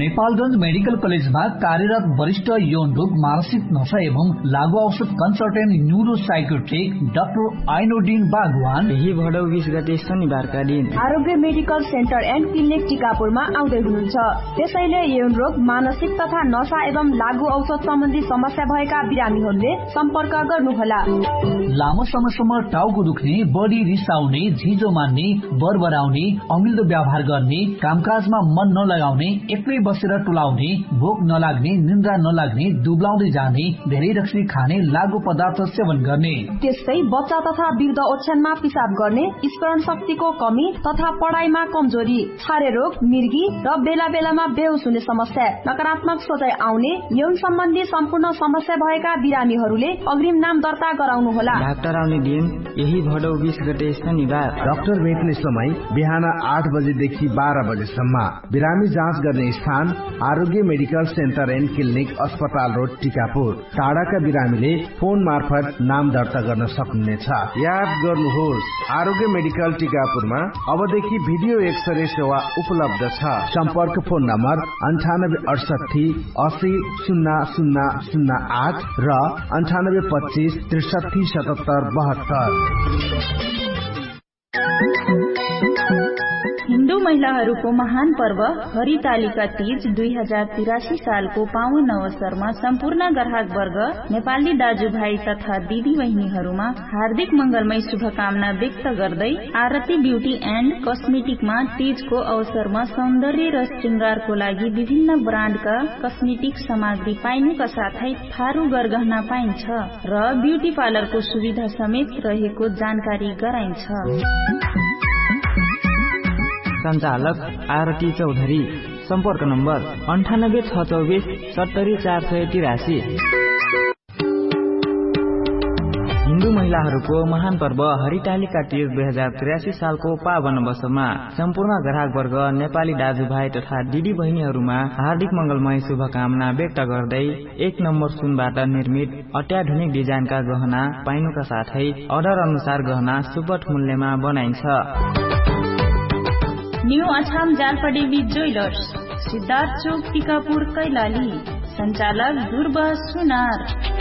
Nepalganj medical कलेजमा कार्यरत वरिष्ठ यौन रोग, मानसिक नशा एवं लागू औषध कन्सल्टेन्ट न्यूरो साइकोट्रिक डाक्टर आइनोडिन बागवान यही भदौ 20 गते शनिबारका दिन आरोग्य मेडिकल सेन्टर एन्ड क्लिनिक टिकापुरमा आउँदै हुनुहुन्छ। त्यसैले यौन रोग, मानसिक तथा नशा एवं लागू औषध सम्बन्धी समस्या भएका बिरामीहरूले सम्पर्क गर्नुहोला। लामो समयसम्म टाउको दुख्ने, बढी रिसाउने, झिजो मान्ने, बरबराउने, अमिल्दो व्यवहार गर्ने, कामकाजमा मन नलगाउने, एक्लै बसेर टोलाउने, भोक नलाग्ने, निन्द्रा नलाग्ने, दुब्लाउँदै जाने, धेरै रक्सी खाने, लागू पदार्थ सेवन गर्ने, त्यस्तै बच्चा तथा वृद्ध ओछ्यानमा पिसाब गर्ने, स्मरण शक्तिको कमी तथा पढाइमा कमजोरी, छारे रोग, मिर्गी र बेला बेलामा बेहोस हुने समस्या, नकारात्मक सोचाइ आउने, यौन सम्बन्धी सम्पूर्ण समस्या भएका बिरामीहरूले अग्रिम नाम दर्ता गराउनुहोला। डाक्टर आउने दिन यही भदौ 20 गते शनिबार। डाक्टर भेट्ने समय बिहान 8 बजेदेखि 12 बजेसम्म। बिरामी जाँच गर्ने स्थान आरोग्य मेडिकल सेन्टर एन्ड क्लिनिक, अस्पताल रोड, टिकापुर। टाढाका बिरामीले फोन मार्फत नाम दर्ता गर्न सक्नुहुनेछ। याद गर्नुहोस्, आरोग्य मेडिकल टिकापुरमा अबदेखि भिडियो एक्सरे सेवा उपलब्ध छ। सम्पर्क फोन नम्बर 9868 80 0008 र 9825 63 77 72। हिन्दू महिलाहरूको महान पर्व हरितालिका तीज 2083 सालको पावन अवसरमा सम्पूर्ण ग्राहक वर्ग, नेपाली दाजुभाइ तथा दिदी बहिनीहरूमा हार्दिक मंगलमय शुभकामना व्यक्त गर्दै आरती ब्युटी एन्ड कस्मेटिकमा तीजको अवसरमा सौन्दर्य र श्रृंगारको लागि विभिन्न ब्रान्डका कस्मेटिक सामग्री पाइनुका साथै थारू गरगहना पाइन्छ र ब्युटी पार्लरको सुविधा समेत रहेको जानकारी गराइन्छ। सञ्चालक आरती चौधरी। सम्पर्क नम्बर 98 624 70 483। हिन्दू महिलाहरूको महान पर्व हरितालिका तीज 2083 सालको पावन अवसरमा सम्पूर्ण ग्राहक वर्ग, नेपाली दाजुभाइ तथा दिदी बहिनीहरूमा हार्दिक मंगलमय शुभकामना व्यक्त गर्दै 1 नम्बर सुनबाट निर्मित अत्याधुनिक डिजाइनका गहना पाइनुका साथै अर्डर अनुसार गहना सुपथ मूल्यमा बनाइन्छ। न्यू अछाम जालपादेवी ज्वेलर्स, सिद्धार्थ चौक, टिकापुर, कैलाली। सञ्चालक ध्रुव सुनार।